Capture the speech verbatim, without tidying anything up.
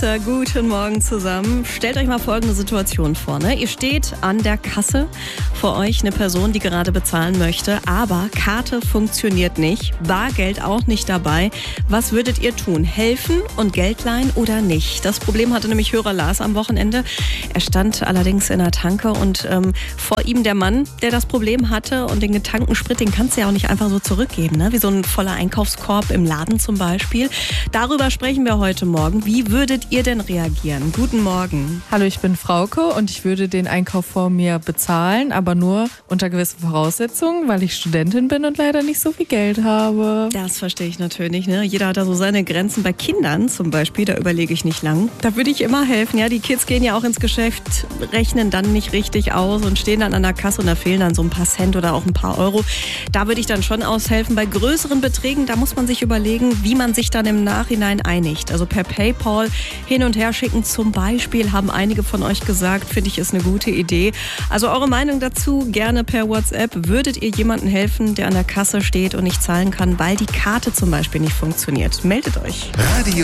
Guten Morgen zusammen. Stellt euch mal folgende Situation vor. Ne? Ihr steht an der Kasse, vor euch eine Person, die gerade bezahlen möchte, aber Karte funktioniert nicht, Bargeld auch nicht dabei. Was würdet ihr tun? Helfen und Geld leihen oder nicht? Das Problem hatte nämlich Hörer Lars am Wochenende. Er stand allerdings in der Tanke und ähm, vor ihm der Mann, der das Problem hatte, und den getankten Sprit, den kannst du ja auch nicht einfach so zurückgeben, ne? Wie so ein voller Einkaufskorb im Laden zum Beispiel. Darüber sprechen wir heute Morgen. Wie würdet ihr denn reagieren? Guten Morgen. Hallo, ich bin Frauke und ich würde den Einkauf vor mir bezahlen, aber nur unter gewissen Voraussetzungen, weil ich Studentin bin und leider nicht so viel Geld habe. Das verstehe ich natürlich, ne? Jeder hat da so seine Grenzen. Bei Kindern zum Beispiel, da überlege ich nicht lang. Da würde ich immer helfen. Ja, die Kids gehen ja auch ins Geschäft, rechnen dann nicht richtig aus und stehen dann an der Kasse und da fehlen dann so ein paar Cent oder auch ein paar Euro. Da würde ich dann schon aushelfen. Bei größeren Beträgen, da muss man sich überlegen, wie man sich dann im Nachhinein einigt. Also per PayPal hin und her schicken zum Beispiel, haben einige von euch gesagt, finde ich, ist eine gute Idee. Also eure Meinung dazu gerne per WhatsApp. Würdet ihr jemandem helfen, der an der Kasse steht und nicht zahlen kann, weil die Karte zum Beispiel nicht funktioniert? Meldet euch. Radio